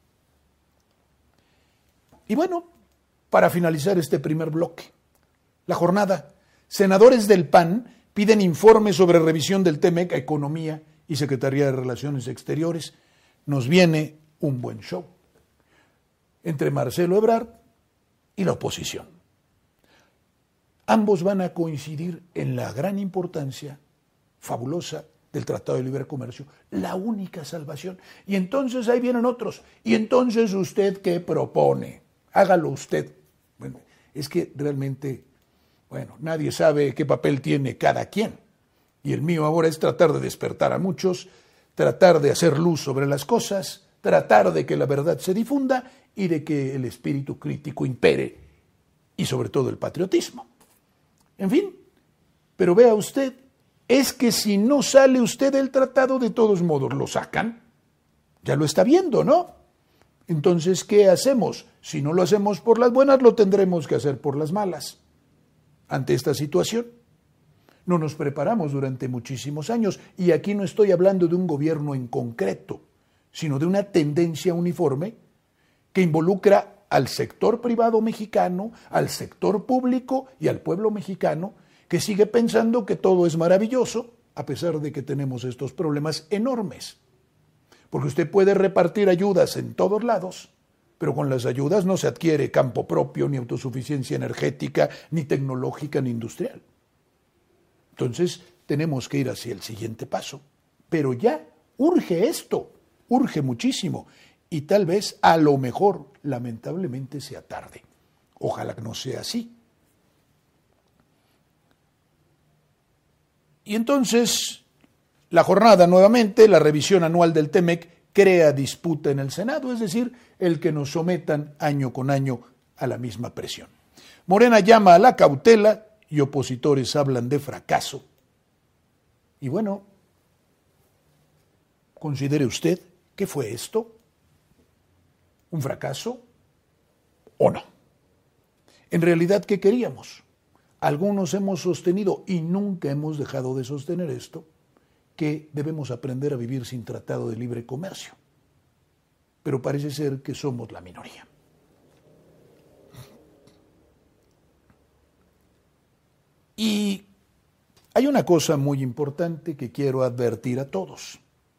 Y bueno, para finalizar este primer bloque, la jornada, senadores del PAN piden informes sobre revisión del TEMEC a Economía y Secretaría de Relaciones Exteriores. Nos viene un buen show entre Marcelo Ebrard y la oposición. Ambos van a coincidir en la gran importancia fabulosa del Tratado de Libre Comercio, la única salvación. Y entonces ahí vienen otros. Y entonces usted, ¿qué propone? Hágalo usted. Bueno, es que realmente, bueno, nadie sabe qué papel tiene cada quien. Y el mío ahora es tratar de despertar a muchos, tratar de hacer luz sobre las cosas, tratar de que la verdad se difunda y de que el espíritu crítico impere, y sobre todo el patriotismo. En fin, pero vea usted, es que si no sale usted del tratado, de todos modos lo sacan. Ya lo está viendo, ¿no? Entonces, ¿qué hacemos? Si no lo hacemos por las buenas, lo tendremos que hacer por las malas. Ante esta situación, no nos preparamos durante muchísimos años, y aquí no estoy hablando de un gobierno en concreto, sino de una tendencia uniforme que involucra al sector privado mexicano, al sector público y al pueblo mexicano, que sigue pensando que todo es maravilloso, a pesar de que tenemos estos problemas enormes. Porque usted puede repartir ayudas en todos lados, pero con las ayudas no se adquiere campo propio, ni autosuficiencia energética, ni tecnológica, ni industrial. Entonces, tenemos que ir hacia el siguiente paso. Pero ya urge esto, urge muchísimo, y tal vez, a lo mejor, lamentablemente, sea tarde. Ojalá que no sea así. Y entonces, la jornada nuevamente, la revisión anual del TEMEC, crea disputa en el Senado, es decir, el que nos sometan año con año a la misma presión. Morena llama a la cautela y opositores hablan de fracaso. Y bueno, considere usted, ¿qué fue esto? ¿Un fracaso o no? En realidad, ¿qué queríamos? Algunos hemos sostenido, y nunca hemos dejado de sostener esto, que debemos aprender a vivir sin tratado de libre comercio. Pero parece ser que somos la minoría. Y hay una cosa muy importante que quiero advertir a todos.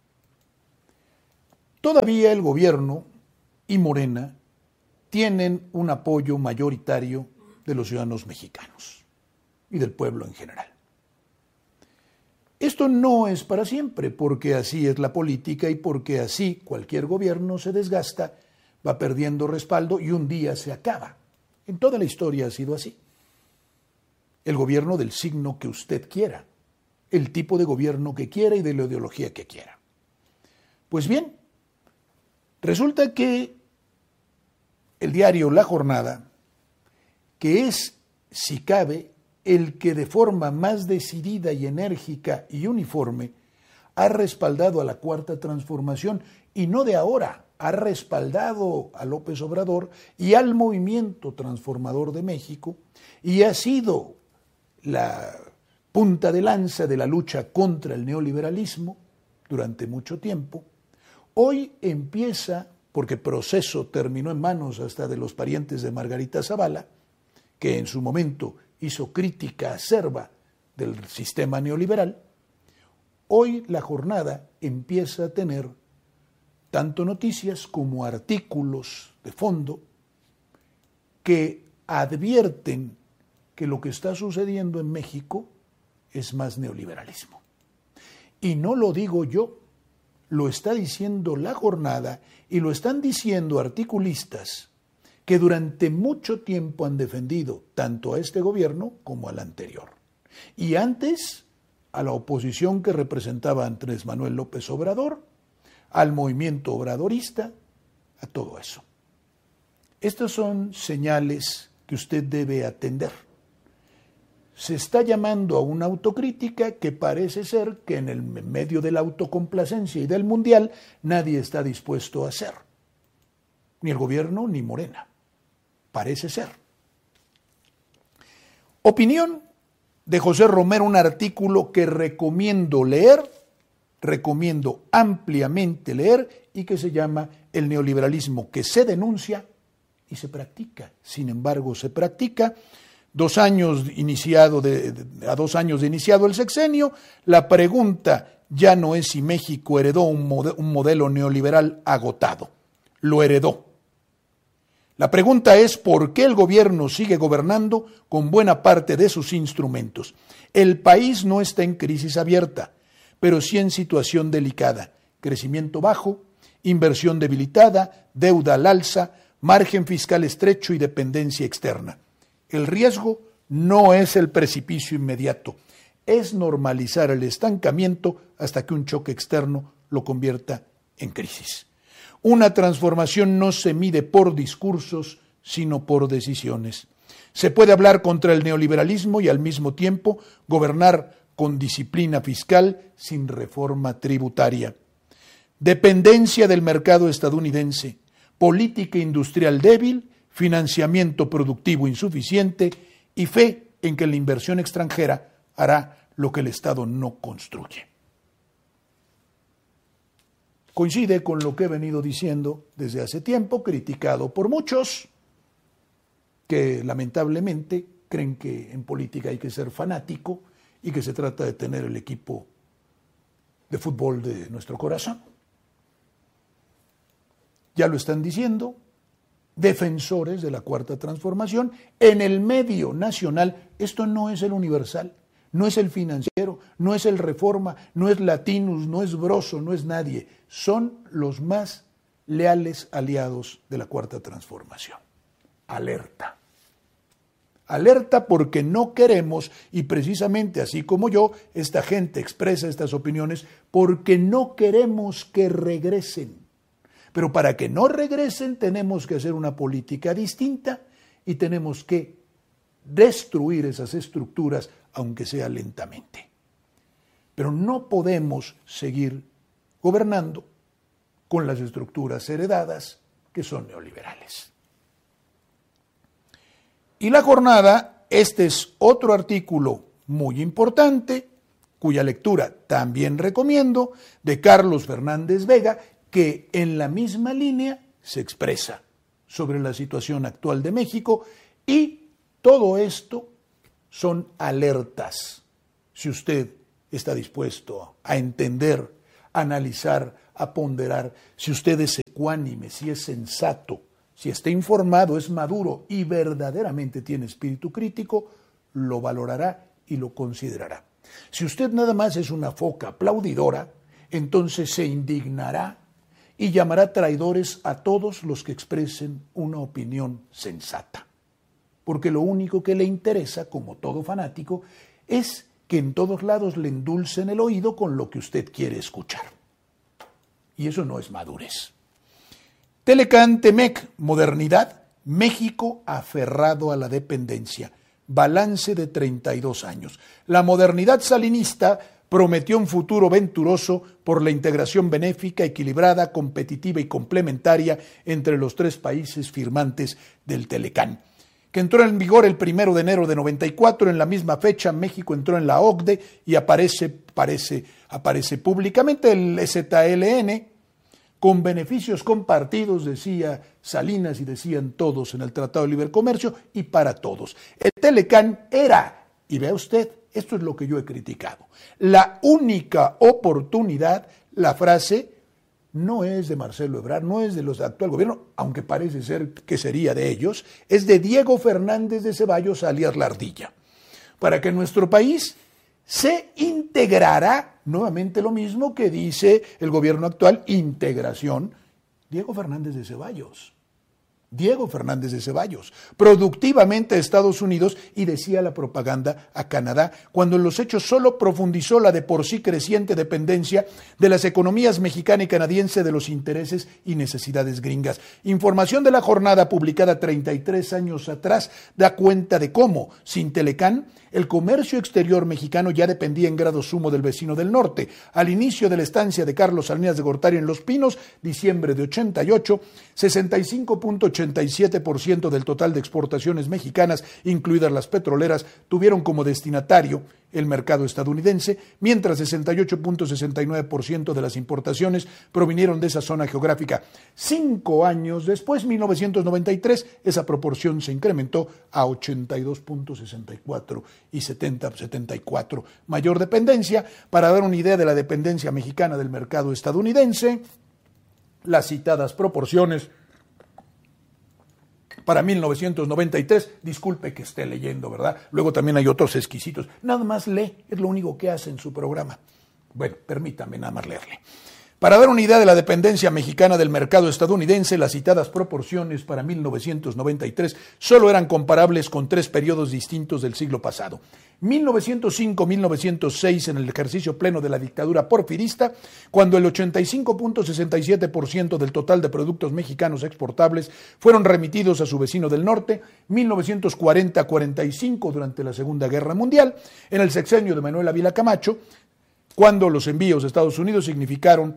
Todavía el gobierno y Morena tienen un apoyo mayoritario de los ciudadanos mexicanos y del pueblo en general. Esto no es para siempre, porque así es la política y porque así cualquier gobierno se desgasta, va perdiendo respaldo y un día se acaba. En toda la historia ha sido así. El gobierno del signo que usted quiera, el tipo de gobierno que quiera y de la ideología que quiera. Pues bien, resulta que el diario La Jornada, que es, si cabe, el que de forma más decidida y enérgica y uniforme ha respaldado a la Cuarta Transformación, y no de ahora, ha respaldado a López Obrador y al movimiento transformador de México, y ha sido la punta de lanza de la lucha contra el neoliberalismo durante mucho tiempo. Hoy empieza, porque Proceso terminó en manos hasta de los parientes de Margarita Zavala, que en su momento hizo crítica acerba del sistema neoliberal, hoy La Jornada empieza a tener tanto noticias como artículos de fondo que advierten que lo que está sucediendo en México es más neoliberalismo. Y no lo digo yo, lo está diciendo La Jornada y lo están diciendo articulistas que durante mucho tiempo han defendido tanto a este gobierno como al anterior. Y antes a la oposición que representaba Andrés Manuel López Obrador, al movimiento obradorista, a todo eso. Estas son señales que usted debe atender. Se está llamando a una autocrítica que parece ser que en el medio de la autocomplacencia y del mundial nadie está dispuesto a hacer. Ni el gobierno ni Morena. Parece ser. Opinión de José Romero, un artículo que recomiendo leer, recomiendo ampliamente leer, y que se llama El neoliberalismo que se denuncia y se practica. Sin embargo, se practica. A 2 años de iniciado el sexenio, la pregunta ya no es si México heredó un modelo neoliberal agotado. Lo heredó. La pregunta es por qué el gobierno sigue gobernando con buena parte de sus instrumentos. El país no está en crisis abierta, pero sí en situación delicada. Crecimiento bajo, inversión debilitada, deuda al alza, margen fiscal estrecho y dependencia externa. El riesgo no es el precipicio inmediato, es normalizar el estancamiento hasta que un choque externo lo convierta en crisis. Una transformación no se mide por discursos, sino por decisiones. Se puede hablar contra el neoliberalismo y al mismo tiempo gobernar con disciplina fiscal sin reforma tributaria. Dependencia del mercado estadounidense, política industrial débil, financiamiento productivo insuficiente y fe en que la inversión extranjera hará lo que el Estado no construye. Coincide con lo que he venido diciendo desde hace tiempo, criticado por muchos que lamentablemente creen que en política hay que ser fanático y que se trata de tener el equipo de fútbol de nuestro corazón. Ya lo están diciendo defensores de la Cuarta Transformación en el medio nacional. Esto no es el Universal, no es el Financiero, no es el Reforma, no es Latinus, no es Broso, no es nadie. Son los más leales aliados de la Cuarta Transformación. Alerta. Alerta porque no queremos, y precisamente así como yo, esta gente expresa estas opiniones, porque no queremos que regresen. Pero para que no regresen tenemos que hacer una política distinta y tenemos que destruir esas estructuras, aunque sea lentamente. Pero no podemos seguir gobernando con las estructuras heredadas que son neoliberales. Y La Jornada, este es otro artículo muy importante, cuya lectura también recomiendo, de Carlos Fernández Vega, que en la misma línea se expresa sobre la situación actual de México, y todo esto son alertas. Si usted está dispuesto a entender, a analizar, a ponderar, si usted es ecuánime, si es sensato, si está informado, es maduro y verdaderamente tiene espíritu crítico, lo valorará y lo considerará. Si usted nada más es una foca aplaudidora, entonces se indignará y llamará traidores a todos los que expresen una opinión sensata. Porque lo único que le interesa, como todo fanático, es que en todos lados le endulcen el oído con lo que usted quiere escuchar. Y eso no es madurez. Telecán Temec, modernidad, México aferrado a la dependencia. Balance de 32 años. La modernidad salinista prometió un futuro venturoso por la integración benéfica, equilibrada, competitiva y complementaria entre los tres países firmantes del Telecán, que entró en vigor el 1 de enero de 94. En la misma fecha, México entró en la OCDE y aparece públicamente el ZLN, con beneficios compartidos, decía Salinas y decían todos en el Tratado de Libre Comercio, y para todos. El Telecán era, y vea usted, esto es lo que yo he criticado, la única oportunidad. La frase no es de Marcelo Ebrard, no es de los del actual gobierno, aunque parece ser que sería de ellos, es de Diego Fernández de Ceballos, alias La Ardilla, para que nuestro país se integrara, nuevamente lo mismo que dice el gobierno actual, integración. Diego Fernández de Ceballos, productivamente a Estados Unidos, y decía la propaganda a Canadá, cuando en los hechos solo profundizó la de por sí creciente dependencia de las economías mexicana y canadiense de los intereses y necesidades gringas. Información de la jornada publicada 33 años atrás da cuenta de cómo, sin Telecán, el comercio exterior mexicano ya dependía en grado sumo del vecino del norte. Al inicio de la estancia de Carlos Salinas de Gortari en Los Pinos, diciembre de 88, 65.87% del total de exportaciones mexicanas, incluidas las petroleras, tuvieron como destinatario el mercado estadounidense, mientras 68.69% de las importaciones provinieron de esa zona geográfica. 5 años después, 1993, esa proporción se incrementó a 82.64 y 70.74. Mayor dependencia. Para dar una idea de la dependencia mexicana del mercado estadounidense, las citadas proporciones para 1993, disculpe que esté leyendo, ¿verdad? Luego también hay otros exquisitos. Nada más lee, es lo único que hace en su programa. Bueno, permítame nada más leerle. Para dar una idea de la dependencia mexicana del mercado estadounidense, las citadas proporciones para 1993 solo eran comparables con 3 periodos distintos del siglo pasado. 1905-1906, en el ejercicio pleno de la dictadura porfirista, cuando el 85.67% del total de productos mexicanos exportables fueron remitidos a su vecino del norte. 1940-45, durante la Segunda Guerra Mundial, en el sexenio de Manuel Ávila Camacho, cuando los envíos a Estados Unidos significaron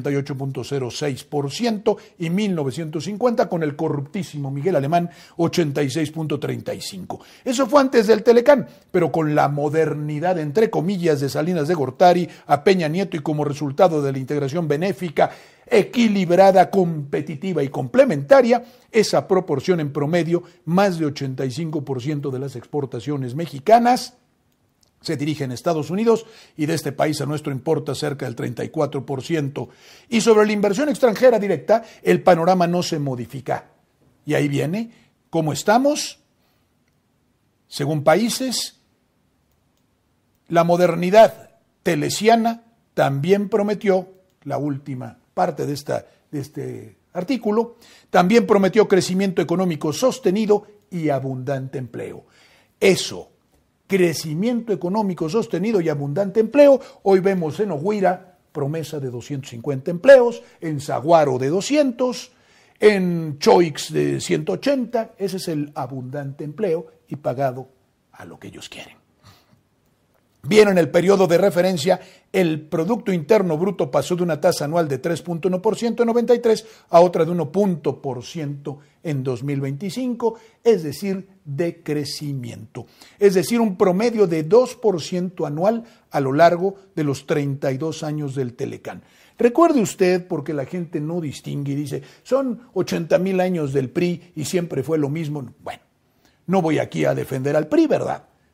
88.06%, y 1950 con el corruptísimo Miguel Alemán 86.35%. Eso fue antes del Telecán, pero con la modernidad, entre comillas, de Salinas de Gortari a Peña Nieto, y como resultado de la integración benéfica, equilibrada, competitiva y complementaria, esa proporción en promedio, más de 85% de las exportaciones mexicanas se dirigen a Estados Unidos, y de este país a nuestro importa cerca del 34%. Y sobre la inversión extranjera directa, el panorama no se modifica. Y ahí viene cómo estamos, según países. La modernidad telesiana también prometió, la última parte de este artículo, también prometió crecimiento económico sostenido y abundante empleo. Eso, crecimiento económico sostenido y abundante empleo, hoy vemos en Ohuira promesa de 250 empleos, en Saguaro de 200, en Choix de 180, ese es el abundante empleo y pagado a lo que ellos quieren. Bien, en el periodo de referencia, el Producto Interno Bruto pasó de una tasa anual de 3.1% en 93 a otra de 1% en 2025, es decir, de crecimiento. Es decir, un promedio de 2% anual a lo largo de los 32 años del Telecán. Recuerde usted, porque la gente no distingue y dice, son 80,000 años del PRI y siempre fue lo mismo. Bueno, no voy aquí a defender al PRI, ¿verdad?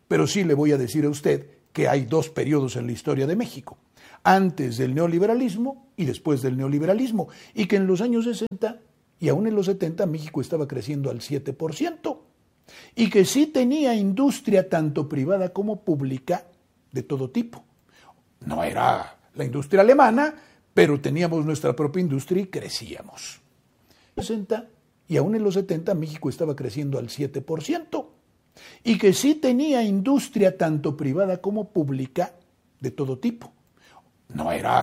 pero sí le voy a decir a usted que hay dos periodos en la historia de México, antes del neoliberalismo y después del neoliberalismo, y que en los años 60 y aún en los 70 México estaba creciendo al 7%, y que sí tenía industria tanto privada como pública de todo tipo. No era la industria alemana, pero teníamos nuestra propia industria y crecíamos. En los 60 y aún en los 70 México estaba creciendo al 7%, y que sí tenía industria tanto privada como pública de todo tipo. No era